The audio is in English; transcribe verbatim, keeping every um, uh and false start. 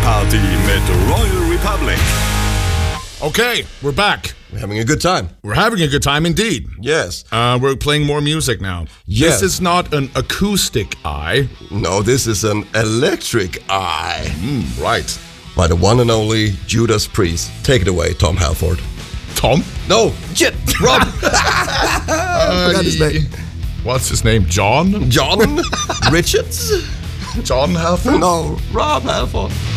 Party mit Royal Republic. Okay, we're back. We're having a good time. We're having a good time indeed. Yes. Uh, we're playing more music now. Yes. This is not an acoustic eye. No, this is an electric eye. Mm, right. By the one and only Judas Priest. Take it away, Tom Halford. Tom? No, shit, Rob. I forgot his name. What's his name? John? John Richards? John Halford? No, Rob Halford.